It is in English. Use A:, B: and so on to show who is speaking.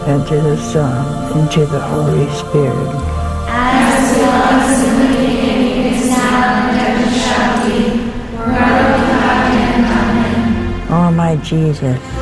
A: and to the Son, and to the Holy Spirit.
B: As it was in the beginning, is now, and ever shall be, world without end. Amen.
A: O my Jesus,